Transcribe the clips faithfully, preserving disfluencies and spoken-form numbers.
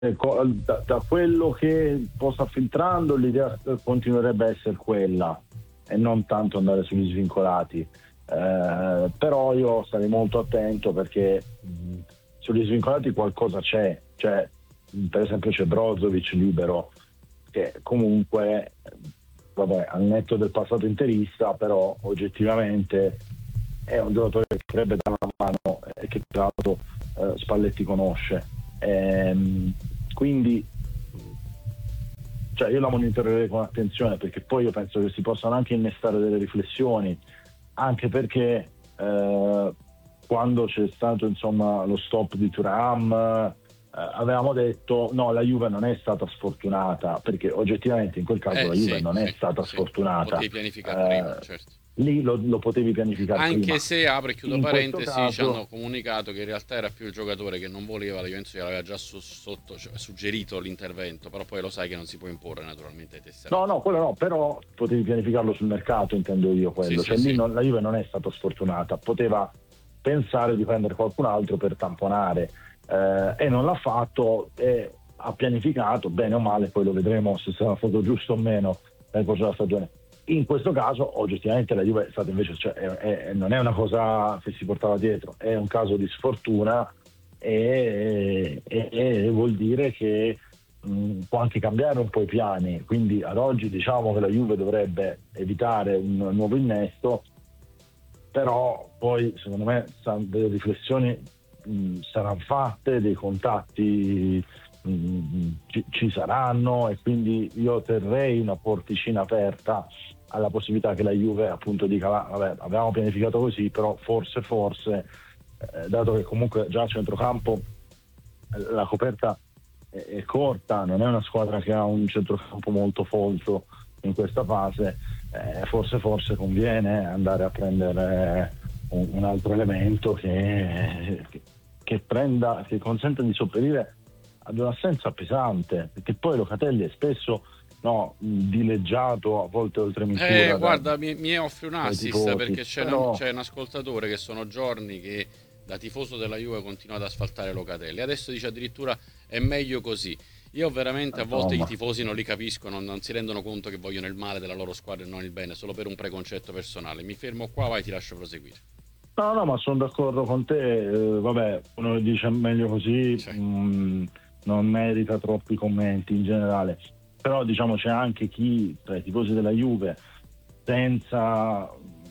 da, da quello che un po' sta filtrando, l'idea continuerebbe a essere quella e non tanto andare sugli svincolati, eh, però io starei molto attento perché mh, sugli svincolati qualcosa c'è, cioè mh, per esempio c'è Brozovic libero che comunque vabbè, al netto del passato interista, però oggettivamente è un giocatore che potrebbe dare una mano e che tra l'altro eh, Spalletti conosce. Ehm, quindi cioè io la monitorerei con attenzione, perché poi io penso che si possano anche innestare delle riflessioni, anche perché eh, quando c'è stato insomma lo stop di Thuram eh, avevamo detto no, la Juve non è stata sfortunata, perché oggettivamente in quel caso Eh la Juve sì, non è sì, stata sì. sfortunata. Potevi pianificare prima, Eh, certo. lì lo, lo potevi pianificare Anche prima. se, apro e chiudo In questo parentesi, ci hanno caso comunicato che in realtà era più il giocatore che non voleva, la Juventus gli aveva già su- sotto, cioè, suggerito l'intervento, però poi lo sai che non si può imporre naturalmente ai no, tesserati. no, quello no, però potevi pianificarlo sul mercato, intendo io Sì, quello. sì, Cioè lì sì. non, la Juve non è stata sfortunata, poteva pensare di prendere qualcun altro per tamponare eh, e non l'ha fatto e ha pianificato, bene o male, poi lo vedremo se sarà stato giusto o meno nel corso della stagione. In questo caso oggettivamente la Juve è stata invece, cioè, è, è, non è una cosa che si portava dietro, è un caso di sfortuna e, e, e vuol dire che mh, può anche cambiare un po' i piani, quindi ad oggi diciamo che la Juve dovrebbe evitare un nuovo innesto, però poi secondo me delle riflessioni mh, saranno fatte, dei contatti mh, ci, ci saranno, e quindi io terrei una porticina aperta alla possibilità che la Juve appunto dica vabbè, avevamo pianificato così, però forse forse eh, dato che comunque già a centrocampo eh, la coperta è, è corta, non è una squadra che ha un centrocampo molto folto in questa fase, eh, forse forse conviene andare a prendere un, un altro elemento che, che, che prenda, che consenta di sopperire ad un'assenza pesante, perché poi Locatelli è spesso no, dileggiato, a volte oltre Eh, misura da, guarda, mi, mi offri un dai assist tifosi, perché c'è, una- però c'è un ascoltatore che sono giorni che da tifoso della Juve continua ad asfaltare Locatelli. Adesso dice addirittura è meglio così. Io veramente a volte i insomma. tifosi non li capisco, non, non si rendono conto che vogliono il male della loro squadra e non il bene, solo per un preconcetto personale. Mi fermo qua, vai, ti lascio proseguire. No, no, ma sono d'accordo con te. Eh, vabbè, uno dice meglio così, Cioè, mh, non merita troppi commenti in generale. Però diciamo c'è anche chi tra i tifosi della Juve, senza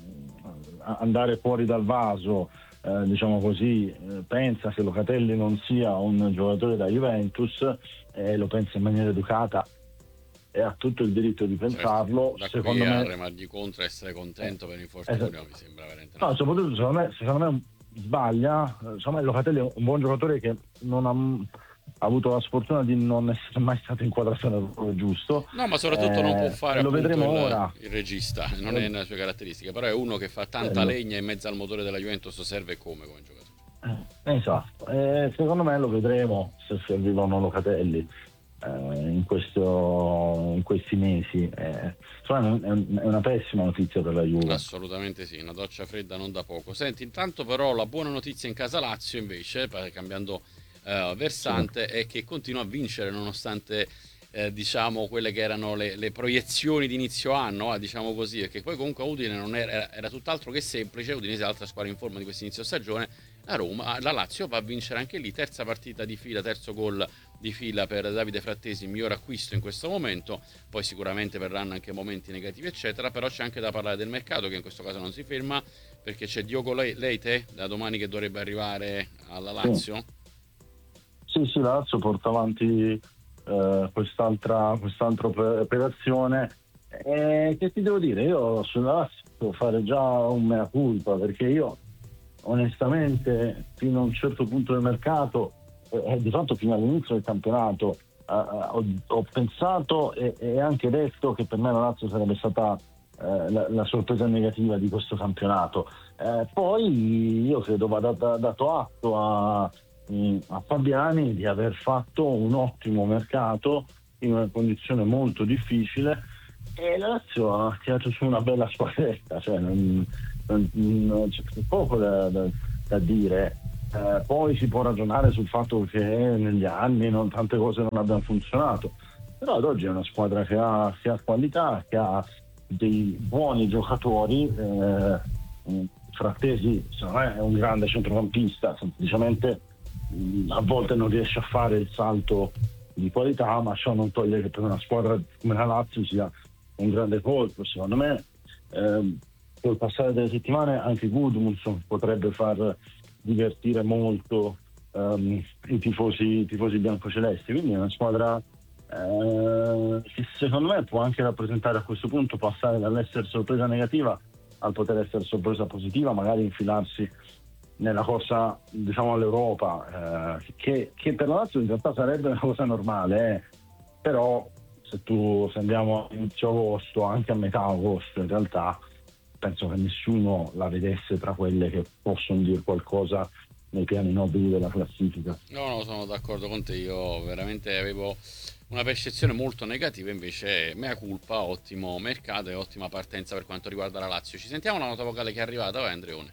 mh, andare fuori dal vaso, eh, diciamo così, eh, pensa che Locatelli non sia un giocatore da Juventus e lo pensa in maniera educata e ha tutto il diritto di certo, pensarlo. da qui Secondo a me remargli contro e essere eh, contento per l'infortunio esatto. mi sembra veramente una No, follia. soprattutto secondo me, secondo me sbaglia. Eh, Secondo me Locatelli è un buon giocatore che non ha, ha avuto la sfortuna di non essere mai stato inquadrato nel ruolo giusto. No, ma soprattutto non può Eh, fare e lo appunto vedremo il, ora. il regista, non è Eh, nelle sue caratteristiche, però è uno che fa tanta quello. legna in mezzo al motore della Juventus, serve come come giocatore. Eh, esatto. Eh, secondo me lo vedremo se servivano Locatelli eh, in, questo, in questi mesi. Eh, insomma, è, un- è una pessima notizia per la Juve. Assolutamente sì, una doccia fredda non da poco. Senti, intanto però la buona notizia in casa Lazio invece, per- cambiando eh, Sì. versante, è che continua a vincere nonostante eh, diciamo quelle che erano le, le proiezioni di inizio anno, eh, diciamo così, perché poi comunque Udine non era, era, era tutt'altro che semplice. Udinese è l'altra squadra in forma di questo inizio stagione. La Roma, la Lazio va a vincere anche lì, terza partita di fila, terzo gol di fila per Davide Frattesi, miglior acquisto in questo momento. Poi sicuramente verranno anche momenti negativi eccetera, però c'è anche da parlare del mercato che in questo caso non si ferma, perché c'è Diogo Leite da domani che dovrebbe arrivare alla Sì. Lazio. Sì, sì, la Lazio porta avanti eh, quest'altra, quest'altra op- operazione. E che ti devo dire? Io sulla Lazio devo fare già un mea culpa, perché io onestamente fino a un certo punto del mercato, eh, di fatto fino all'inizio del campionato, eh, ho, ho pensato e, e anche detto che per me la Lazio sarebbe stata eh, la, la sorpresa negativa di questo campionato. Eh, poi io credo vada da- dato atto a a Fabiani di aver fatto un ottimo mercato in una condizione molto difficile, e la Lazio ha tirato su una bella squadretta, cioè non, non- non c'è poco da, da- da dire. Eh, poi si può ragionare sul fatto che negli anni non, tante cose non abbiano funzionato, però ad oggi è una squadra che ha, che ha qualità, che ha dei buoni giocatori. eh, Frattesi secondo me è un grande centrocampista, semplicemente mh, a volte non riesce a fare il salto di qualità, ma ciò non toglie che per una squadra come la Lazio sia un grande colpo. Secondo me ehm, col passare delle settimane anche Gudmundsson potrebbe far divertire molto ehm, i tifosi, i tifosi biancocelesti, quindi è una squadra eh, che secondo me può anche rappresentare a questo punto, passare dall'essere sorpresa negativa al poter essere sorpresa positiva, magari infilarsi nella corsa, diciamo, all'Europa, eh, che, che per la Lazio in realtà sarebbe una cosa normale, eh. Però se tu se andiamo a inizio agosto, anche a metà agosto in realtà, penso che nessuno la vedesse tra quelle che possono dire qualcosa nei piani nobili della classifica. No, no, sono d'accordo con te, io veramente avevo una percezione molto negativa, invece mea culpa, ottimo mercato e ottima partenza per quanto riguarda la Lazio. Ci sentiamo la nota vocale che è arrivata, vai Andreone.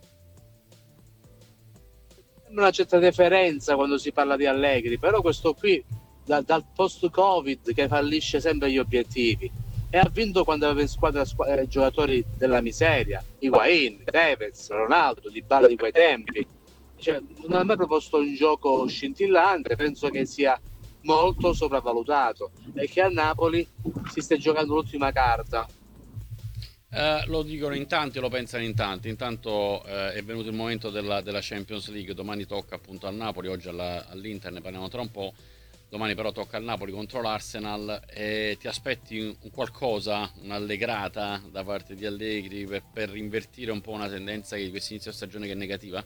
Una certa deferenza quando si parla di Allegri, però questo qui da, dal post-Covid che fallisce sempre gli obiettivi, e ha vinto quando aveva in squadra, squadra eh, giocatori della miseria, Higuain, Tevez, Ronaldo, Dybala di quei tempi. Cioè, non ha mai proposto un gioco scintillante, penso che sia molto sopravvalutato e che a Napoli si stia giocando l'ultima carta. Eh, lo dicono in tanti, lo pensano in tanti. Intanto eh, è venuto il momento della, della Champions League, domani tocca appunto al Napoli, oggi alla, all'Inter, ne parliamo tra un po'. Domani però tocca al Napoli contro l'Arsenal. E ti aspetti un qualcosa, un'allegrata da parte di Allegri per, per invertire un po' una tendenza di questo inizio stagione che è negativa?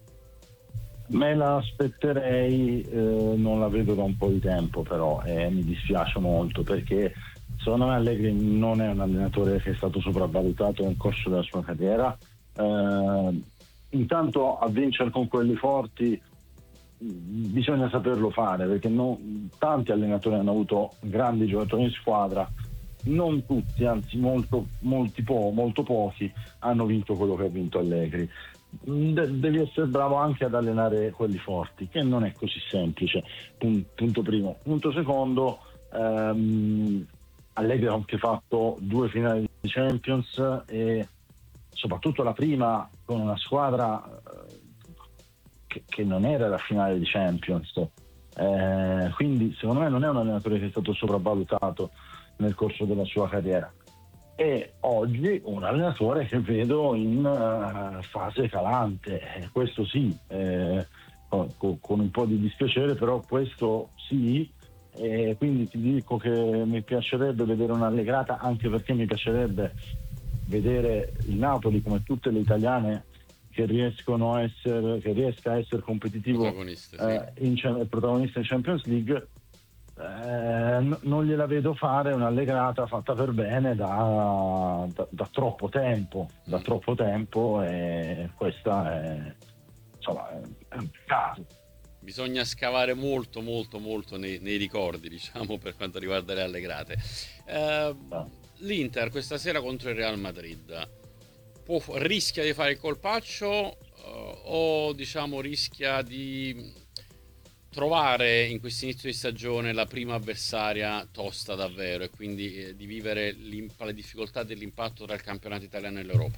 Me la aspetterei, eh, non la vedo da un po' di tempo, però eh, mi dispiace molto, perché secondo me Allegri non è un allenatore che è stato sopravvalutato nel corso della sua carriera. Eh, intanto a vincere con quelli forti bisogna saperlo fare, perché non, tanti allenatori hanno avuto grandi giocatori in squadra, non tutti, anzi molto, molti po- molto pochi hanno vinto quello che ha vinto Allegri. De- devi essere bravo anche ad allenare quelli forti, che non è così semplice. Pun- punto primo. Punto secondo, ehm, Allegri ha anche fatto due finali di Champions, e soprattutto la prima con una squadra eh, che, che non era la finale di Champions, eh, quindi secondo me non è un allenatore che è stato sopravvalutato nel corso della sua carriera. E oggi un allenatore che vedo in uh, fase calante, eh, questo sì, eh, con, con un po' di dispiacere, però questo sì, e quindi ti dico che mi piacerebbe vedere un'allegrata, anche perché mi piacerebbe vedere il Napoli, come tutte le italiane, che riescono a essere, che riesca a essere competitivo, protagonista, eh, in, protagonista in Champions League. Eh, n- non gliela vedo fare un'allegrata fatta per bene da, da, da troppo tempo da Mm. troppo tempo e questa è, insomma, è un caso. Bisogna scavare molto molto molto nei, nei ricordi, diciamo, per quanto riguarda le allegrate. Eh, Ah. L'Inter questa sera contro il Real Madrid può, rischia di fare il colpaccio, eh, o diciamo rischia di trovare in questo inizio di stagione la prima avversaria tosta davvero, e quindi eh, di vivere le difficoltà dell'impatto tra il campionato italiano e l'Europa?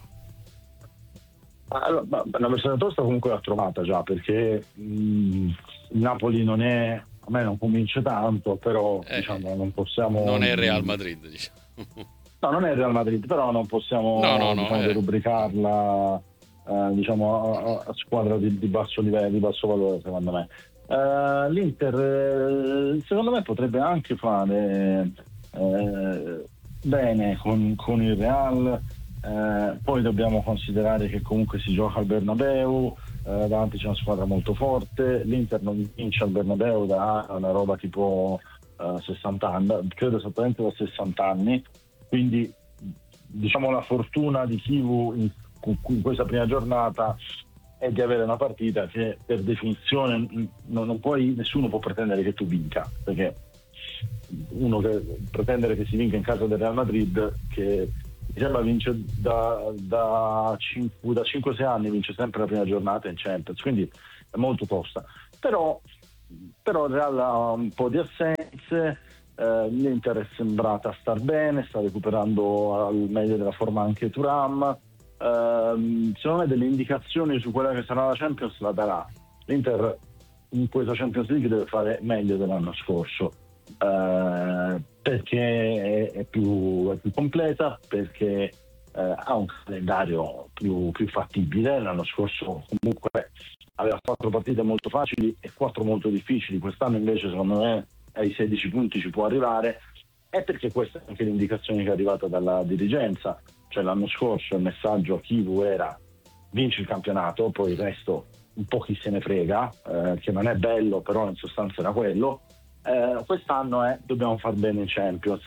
Allora, l'avversaria tosta comunque l'ha trovata già, perché mh, il Napoli non è, a me non convince tanto, però Eh, diciamo non possiamo, non è il Real Madrid, diciamo. no, non è il Real Madrid, però non possiamo No, no, no, diciamo, eh. derubricarla eh, diciamo a, a- a squadra di, di basso livello, di basso valore, secondo me. Eh, L'Inter eh, secondo me potrebbe anche fare eh, bene con, con il Real. Eh, poi dobbiamo considerare che comunque si gioca al Bernabeu, eh, davanti c'è una squadra molto forte. L'Inter non vince al Bernabeu da una roba tipo eh, sessanta anni, credo esattamente da sessanta anni, quindi diciamo la fortuna di Chivu in, in questa prima giornata è di avere una partita che per definizione non, non puoi, nessuno può pretendere che tu vinca, perché uno che pretendere che si vinca in casa del Real Madrid, che mi sembra vince da, da cinque sei anni, vince sempre la prima giornata in Champions, quindi è è molto tosta. Però, però il Real ha un po' di assenze, eh, l'Inter è sembrata star bene, sta recuperando al meglio della forma anche Thuram. Uh, secondo me delle indicazioni su quella che sarà la Champions la darà. L'Inter in questa Champions League deve fare meglio dell'anno scorso, uh, perché è, è, più, è più completa, perché uh, ha un calendario più, più fattibile. L'anno scorso comunque aveva quattro partite molto facili e quattro molto difficili, quest'anno invece secondo me ai sedici punti ci può arrivare, è perché questa è anche l'indicazione che è arrivata dalla dirigenza. Cioè l'anno scorso il messaggio a Chivu era vinci il campionato, poi il resto un po' chi se ne frega, eh, che non è bello, però in sostanza era quello. Eh, quest'anno è dobbiamo far bene in Champions.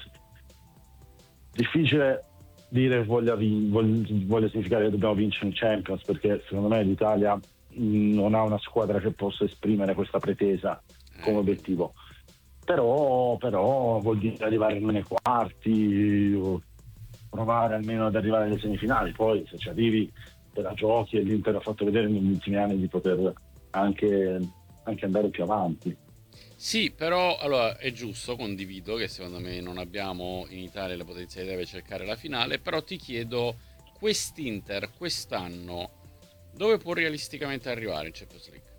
Difficile dire voglia, voglia, voglia significare che dobbiamo vincere in Champions, perché secondo me l'Italia mh, non ha una squadra che possa esprimere questa pretesa come obiettivo. Però, però vuol dire arrivare nei quarti, o provare almeno ad arrivare alle semifinali. Poi se ci arrivi te la giochi, e l'Inter ha fatto vedere negli ultimi anni di poter anche, anche andare più avanti. Sì, però allora è giusto, condivido che secondo me non abbiamo in Italia le potenzialità per cercare la finale, però ti chiedo, quest'Inter quest'anno dove può realisticamente arrivare in Champions League?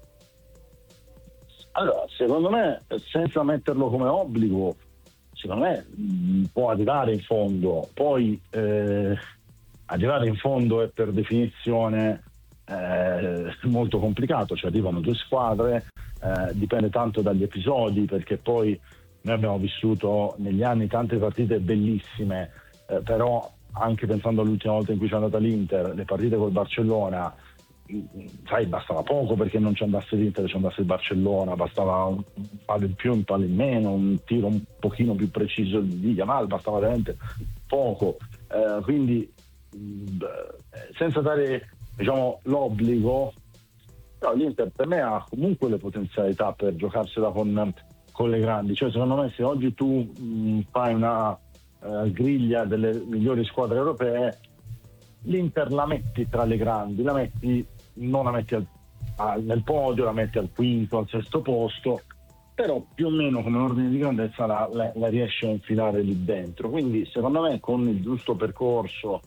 Allora, secondo me, senza metterlo come obbligo, secondo me mh, può arrivare in fondo. Poi eh, arrivare in fondo è per definizione eh, molto complicato, cioè arrivano due squadre, eh, dipende tanto dagli episodi, perché poi noi abbiamo vissuto negli anni tante partite bellissime, eh, però anche pensando all'ultima volta in cui c'è andata l'Inter, le partite col Barcellona, sai, bastava poco perché non ci andasse l'Inter, ci andasse il Barcellona, bastava un palo in più, un palo in meno, un tiro un pochino più preciso di Yamal, bastava veramente poco, eh, quindi senza dare, diciamo, l'obbligo, però l'Inter per me ha comunque le potenzialità per giocarsela con, con le grandi. Cioè secondo me se oggi tu mh, fai una uh, griglia delle migliori squadre europee, l'Inter la metti tra le grandi, la metti, non la metti al, al, nel podio, la metti al quinto, al sesto posto, però più o meno come ordine di grandezza la, la, la riesce a infilare lì dentro. Quindi secondo me con il giusto percorso,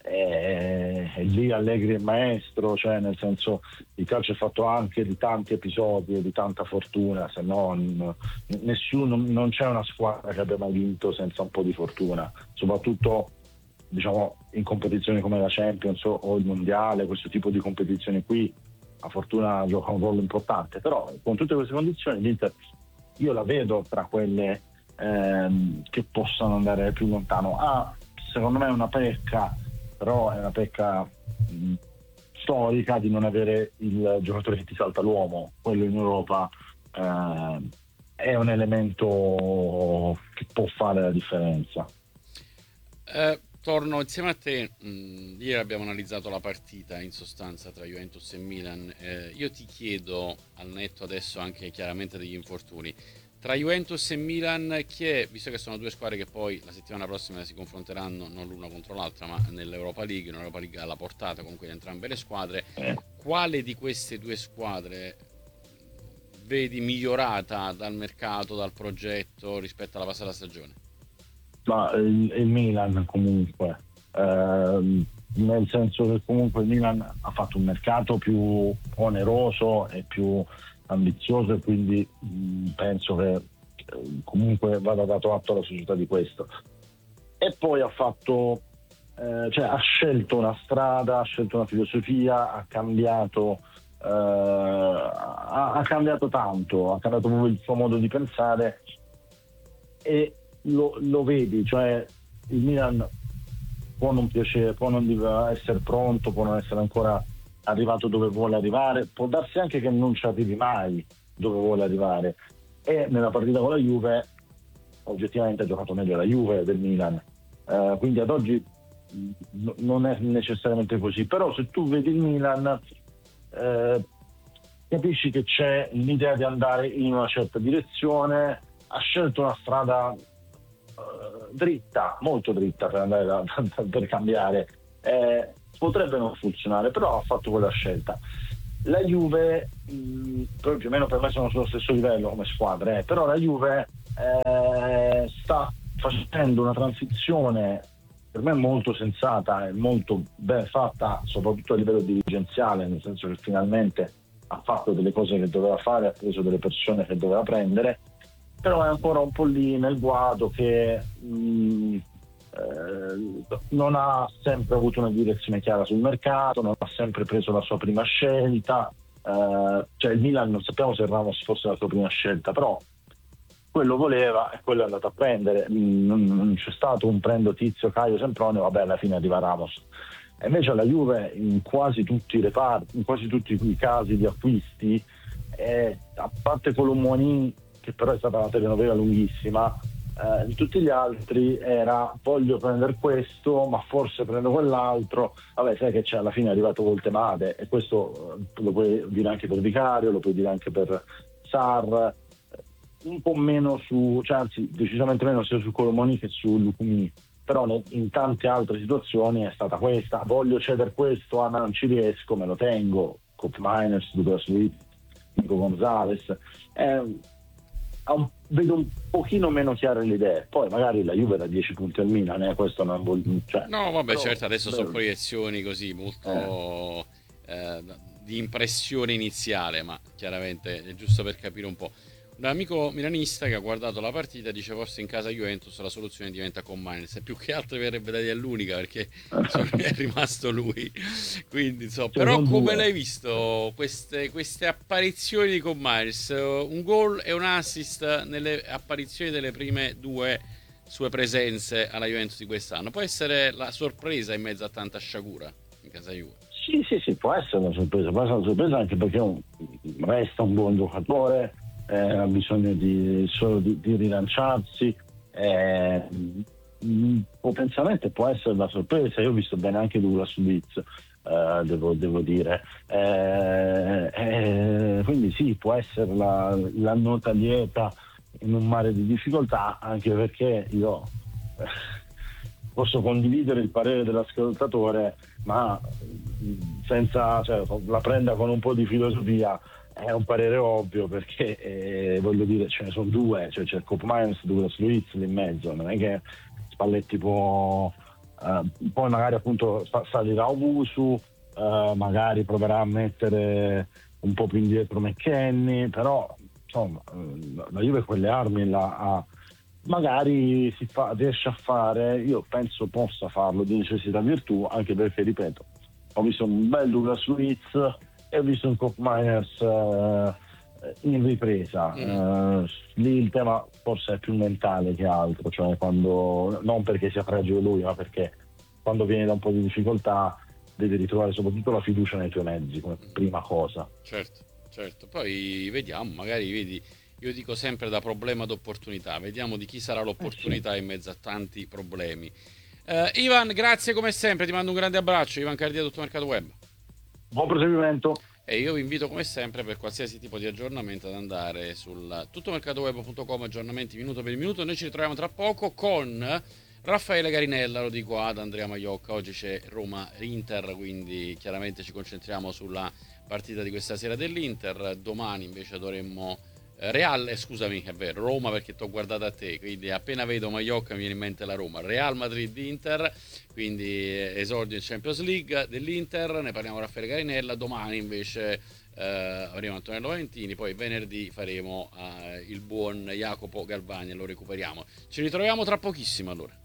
e eh, lì Allegri è maestro, cioè nel senso il calcio è fatto anche di tanti episodi e di tanta fortuna, se no n- nessuno, non c'è una squadra che abbia mai vinto senza un po' di fortuna, soprattutto diciamo in competizioni come la Champions o il Mondiale, questo tipo di competizioni qui la fortuna gioca un ruolo importante. Però con tutte queste condizioni l'Inter io la vedo tra quelle ehm, che possano andare più lontano. Ha secondo me una pecca, però è una pecca mh, storica, di non avere il giocatore che ti salta l'uomo. Quello in Europa eh, è un elemento che può fare la differenza. Eh, torno insieme a te. Mm, ieri abbiamo analizzato la partita in sostanza tra Juventus e Milan. Eh, io ti chiedo, al netto adesso anche chiaramente degli infortuni, tra Juventus e Milan, chi è, visto che sono due squadre che poi la settimana prossima si confronteranno non l'una contro l'altra ma nell'Europa League, un'Europa League alla portata comunque di entrambe le squadre, eh. quale di queste due squadre vedi migliorata dal mercato, dal progetto rispetto alla passata stagione? Ma il, il Milan comunque, ehm, nel senso che comunque il Milan ha fatto un mercato più oneroso e più ambizioso, e quindi mh, penso che eh, comunque vada dato atto alla società di questo. E poi ha fatto eh, cioè ha scelto una strada, ha scelto una filosofia, ha cambiato eh, ha, ha cambiato tanto, ha cambiato proprio il suo modo di pensare, e lo, lo vedi, cioè il Milan può non piacere, può non essere pronto, può non essere ancora arrivato dove vuole arrivare, può darsi anche che non ci arrivi mai dove vuole arrivare, e nella partita con la Juve oggettivamente ha giocato meglio la Juve del Milan, uh, quindi ad oggi n- non è necessariamente così. Però se tu vedi il Milan uh, capisci che c'è l'idea di andare in una certa direzione, ha scelto una strada uh, dritta, molto dritta per andare da, da, per cambiare, eh, potrebbe non funzionare, però ha fatto quella scelta. La Juve, mh, più o meno per me sono sullo stesso livello come squadre, eh, però la Juve eh, sta facendo una transizione per me molto sensata e molto ben fatta, soprattutto a livello dirigenziale, nel senso che finalmente ha fatto delle cose che doveva fare, ha preso delle persone che doveva prendere, però è ancora un po' lì nel guado che mh, eh, non ha sempre avuto una direzione chiara sul mercato, non ha sempre preso la sua prima scelta, eh, cioè il Milan non sappiamo se Ramos fosse la sua prima scelta, però quello voleva e quello è andato a prendere, non, non c'è stato un prendo Tizio, Caio, Sempronio, vabbè alla fine arriva Ramos. E invece la Juve in quasi tutti i reparti, in quasi tutti i casi di acquisti, eh, a parte Colomoni, che però è stata una telenovela lunghissima, eh, di tutti gli altri era voglio prendere questo, ma forse prendo quell'altro. Vabbè, sai che c'è, alla fine è arrivato Voltemade, e questo eh, lo puoi dire anche per Vicario, lo puoi dire anche per Sarr, un po' meno su, cioè anzi decisamente meno sia su Colomoni che su Lucumi, però in tante altre situazioni è stata questa: voglio cedere questo, ah ma non ci riesco, me lo tengo. Cop Miners, Douglas Luiz, Nico Gonzalez, eh, un, vedo un pochino meno chiare le idee. Poi magari la Juve da dieci punti al Milan, eh, questo non vuol, cioè, no vabbè però, certo, adesso beh, sono proiezioni così molto eh. Eh, di impressione iniziale, ma chiaramente è giusto per capire un po'. Un amico milanista che ha guardato la partita dice forse in casa Juventus la soluzione diventa con Miners, e più che altro verrebbe da dire all'unica, perché insomma, è rimasto lui, quindi insomma, cioè, però come due. l'hai visto queste, queste apparizioni di con Miners, un gol e un assist nelle apparizioni delle prime due sue presenze alla Juventus di quest'anno, può essere la sorpresa in mezzo a tanta sciagura in casa Juve? Sì, sì, sì, può essere una sorpresa, può essere una sorpresa anche perché un, resta un buon giocatore, eh, ha bisogno di, solo di, di rilanciarsi, eh, potenzialmente può essere una sorpresa. Io ho visto bene anche Douglas Luiz, eh, devo, devo dire, eh, eh, quindi sì, può essere la, la nota lieta in un mare di difficoltà, anche perché io eh, posso condividere il parere dell'ascoltatore, ma senza, cioè, la prenda con un po' di filosofia. È un parere ovvio, perché eh, voglio dire, ce ne sono due, cioè c'è Cop Miners, Douglas Luiz lì in mezzo, non è che Spalletti può eh, poi magari appunto salirà Owusu, eh, magari proverà a mettere un po' più indietro McKennie, però insomma la Juve quelle armi la ha, magari si fa, riesce a fare, io penso possa farlo di necessità virtù, anche perché ripeto, ho visto un bel Douglas Luiz e ho visto un Cop Miners uh, in ripresa. Mm. Uh, lì il tema forse è più mentale che altro, cioè quando, non perché sia fragile lui, ma perché quando vieni da un po' di difficoltà devi ritrovare soprattutto la fiducia nei tuoi mezzi come prima cosa. Certo, certo. Poi vediamo, magari vedi, io dico sempre da problema ad opportunità, vediamo di chi sarà l'opportunità eh sì. in mezzo a tanti problemi. Uh, Ivan, grazie come sempre, ti mando un grande abbraccio. Ivan Cardia, Tutto Mercato Web. Buon proseguimento. E io vi invito come sempre, per qualsiasi tipo di aggiornamento, ad andare sul tuttomercatoweb punto com, aggiornamenti minuto per minuto. Noi ci ritroviamo tra poco con Raffaele Garinella, lo dico ad Andrea Maiocca. Oggi c'è Roma-Inter, quindi chiaramente ci concentriamo sulla partita di questa sera dell'Inter. Domani invece dovremmo Real, eh, scusami, è vero, Roma, perché ti ho guardato a te, quindi appena vedo Maiocca mi viene in mente la Roma. Real Madrid-Inter, quindi esordio in Champions League dell'Inter, ne parliamo con Raffaele Garinella. Domani invece eh, avremo Antonello Valentini, poi venerdì faremo eh, il buon Jacopo Galvani e lo recuperiamo. Ci ritroviamo tra pochissimo allora.